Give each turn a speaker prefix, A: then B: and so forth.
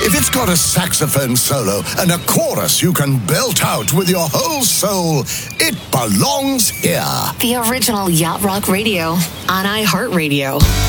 A: If it's got a saxophone solo and a chorus you can belt out with your whole soul, it belongs here.
B: The original Yacht Rock Radio on iHeartRadio.